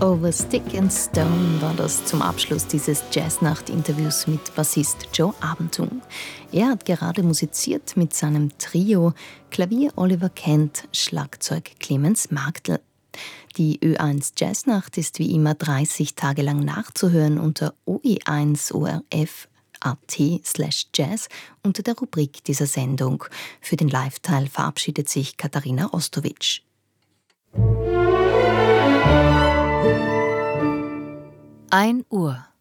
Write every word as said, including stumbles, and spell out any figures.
Over Stick and Stone war das zum Abschluss dieses Jazznacht-Interviews mit Bassist Joe Abendtung. Er hat gerade musiziert mit seinem Trio Klavier Oliver Kent, Schlagzeug Clemens Marktl. Die Ö eins Jazznacht ist wie immer dreißig Tage lang nachzuhören unter o e eins o r f punkt a t slash jazz unter der Rubrik dieser Sendung. Für den Live-Teil verabschiedet sich Katharina Ostowitsch. ein Uhr